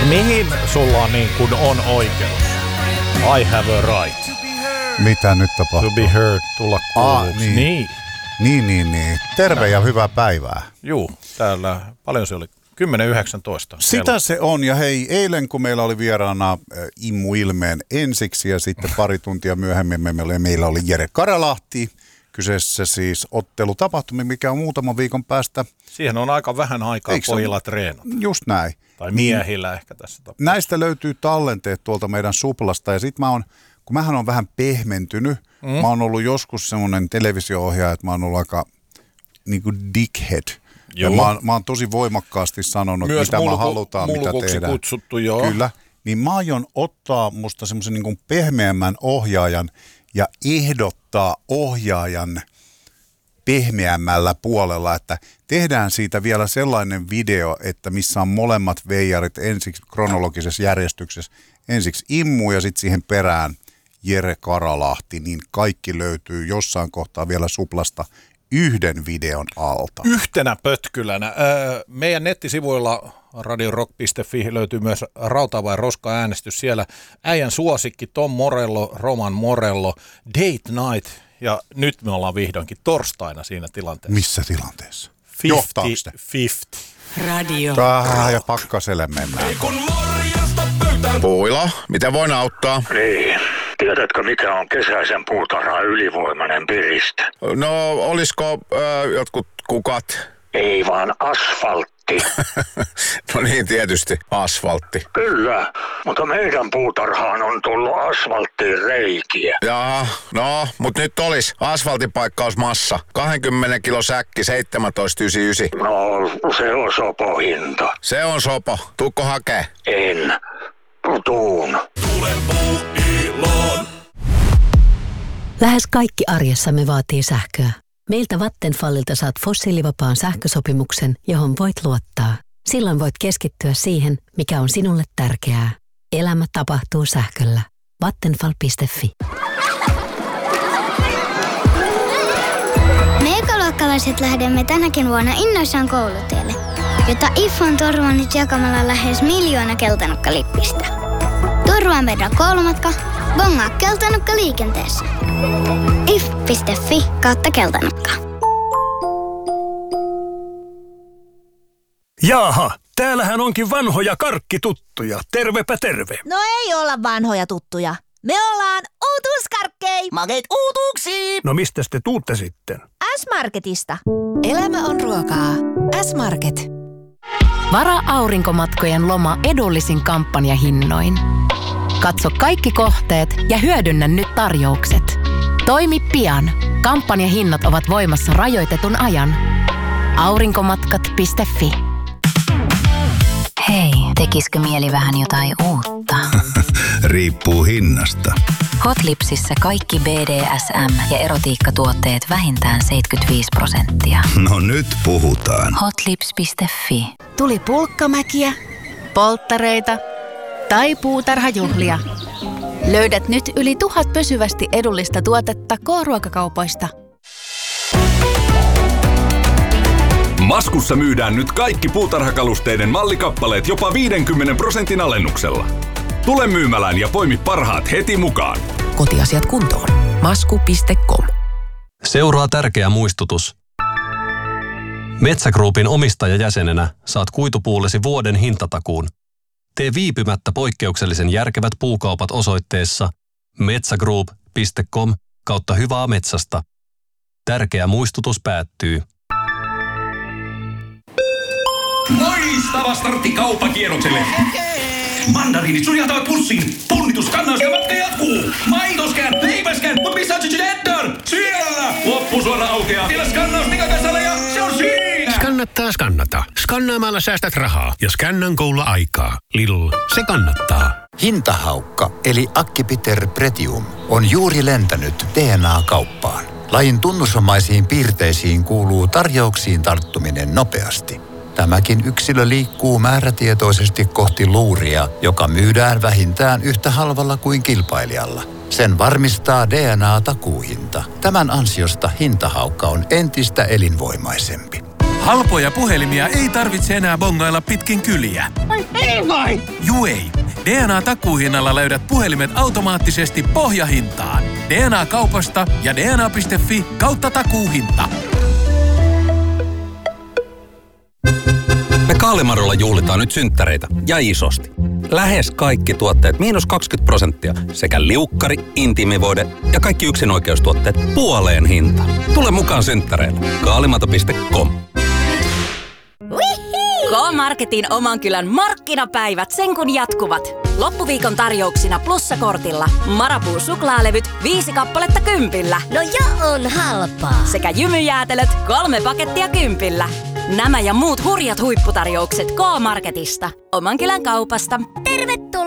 Mihin sulla niin kuin on oikeus? I have a right. Mitä nyt tapahtuu? To be heard, tulla kuulluksi. Niin. Terve ja hyvää päivää. Juu, täällä paljon se oli. 10.19. Sitä se on, ja hei, eilen kun meillä oli vieraana Immu Ilmeen ensiksi ja sitten pari tuntia myöhemmin meillä oli Jere Karalahti. Kyseessä siis ottelutapahtumi, mikä on muutaman viikon päästä. Siihen on aika vähän aikaa pojilla treenata. Just näin. Tai miehillä ehkä tässä tapauksessa. Näistä löytyy tallenteet tuolta meidän suplasta, ja sitten kun mähän on vähän pehmentynyt, mä oon ollut joskus semmoinen televisio-ohjaaja, että mä oon ollut aika niin kuin dickhead. Ja mä oon tosi voimakkaasti sanonut, myös mitä mä halutaan, mitä tehdään. Kutsuttu, joo. Kyllä. Niin mä aion ottaa musta semmoisen niin kuin pehmeämmän ohjaajan ja ehdottaa ohjaajan pehmeämmällä puolella, että tehdään siitä vielä sellainen video, että missä on molemmat veijarit ensiksi kronologisessa järjestyksessä. Ensiksi Immu ja sitten siihen perään Jere Karalahti, niin kaikki löytyy jossain kohtaa vielä suplasta yhden videon alta. Yhtenä pötkylänä. Meidän nettisivuilla radiorock.fi löytyy myös Rauta vai Roska -äänestys. Siellä äijän suosikki Tom Morello, Roman Morello, Date Night. Ja nyt me ollaan vihdoinkin torstaina siinä tilanteessa. Missä tilanteessa? 50-50. Radio. Ja Pakkaselle mennään. Puila, miten voin auttaa? Niin. Tiedätkö, mikä on kesäisen puutarhan ylivoimainen piriste? No, olisiko jotkut kukat? Ei vaan asfaltti. No niin, tietysti. Asfaltti. Kyllä, mutta meidän puutarhaan on tullut asfalttiin reikiä. Jaa, no, mutta nyt olisi asfaltipaikkausmassa. 20 kilo säkki, 17,99. No, se on sopo hinta. Se on sopo. Tuukko hakee? En. Tuun. Lähes kaikki arjessamme vaatii sähköä. Meiltä Vattenfallilta saat fossiilivapaan sähkösopimuksen, johon voit luottaa. Silloin voit keskittyä siihen, mikä on sinulle tärkeää. Elämä tapahtuu sähköllä. Vattenfall.fi. Me ekaluokkalaiset lähdemme tänäkin vuonna innoissaan koulutielle, jota IF on turvannut jakamalla lähes 1 miljoona keltanokkalippistä. Turvaa meidän koulumatka, bongaa keltanokka liikenteessä. if.fi/keltanokka. Jaaha, täällähän onkin vanhoja karkkituttuja. Tervepä terve. No ei olla vanhoja tuttuja. Me ollaan uutuuskarkkei. Makeet uutuuksiin. No mistäs te tuutte sitten? S-Marketista. Elämä on ruokaa. S-Market. Varaa aurinkomatkojen loma edullisin kampanjahinnoin. Katso kaikki kohteet ja hyödynnä nyt tarjoukset. Toimi pian. Kampanjahinnat ovat voimassa rajoitetun ajan. Aurinkomatkat.fi. Hei, tekisikö mieli vähän jotain uutta? Riippuu hinnasta. Hotlipsissä kaikki BDSM- ja erotiikkatuotteet vähintään 75%. No nyt puhutaan. Hotlips.fi. Tuli pulkkamäkiä, polttareita tai puutarhajuhlia. Löydät nyt yli 1000 pysyvästi edullista tuotetta K-ruokakaupoista. Maskussa myydään nyt kaikki puutarhakalusteiden mallikappaleet jopa 50% alennuksella. Tule myymälään ja poimi parhaat heti mukaan. Kotiasiat kuntoon. Masku.com. Seuraa tärkeä muistutus. Metsä Groupin omistajajäsenenä saat kuitupuullesi vuoden hintatakuun. Tee viipymättä poikkeuksellisen järkevät puukaupat osoitteessa metsagroup.com/hyvää metsästä. Tärkeä muistutus päättyy. Loistava startti kauppakierrokselle! Mandariinit suljataan pussiin! Punnituskannaus ja matka jatkuu! Maitoskään, leipäskään, mutta missä on Cheddar? Siellä! Loppusuora aukeaa! Vielä skannaus Nikakasalle ja se on siinä! Kannattaa skannata. Skannaamalla säästät rahaa ja Scannan Golla aikaa. Lidl, se kannattaa. Hintahaukka eli Acipiter pretium on juuri lentänyt DNA-kauppaan. Lajin tunnusomaisiin piirteisiin kuuluu tarjouksiin tarttuminen nopeasti. Tämäkin yksilö liikkuu määrätietoisesti kohti luuria, joka myydään vähintään yhtä halvalla kuin kilpailijalla. Sen varmistaa DNA-takuuhinta. Tämän ansiosta hintahaukka on entistä elinvoimaisempi. Halpoja puhelimia ei tarvitse enää bongailla pitkin kyliä. Ei vai! Juu ei. DNA-takuuhinnalla löydät puhelimet automaattisesti pohjahintaan. DNA-kaupasta ja dna.fi/takuuhinta. Me Kaalimarolla juhlitaan nyt synttäreitä ja isosti. Lähes kaikki tuotteet -20% sekä liukkari, intiimivoide ja kaikki yksinoikeustuotteet puoleen hintaan. Tule mukaan synttäreille. Kaalimato.com. K-Marketin oman kylän markkinapäivät sen kun jatkuvat. Loppuviikon tarjouksina plussakortilla Marabou suklaalevyt 5 kappaletta 10. No jo on halpaa. Sekä jymyjäätelöt 3 pakettia 10. Nämä ja muut hurjat huipputarjoukset K-Marketista. Oman kylän kaupasta. Tervetuloa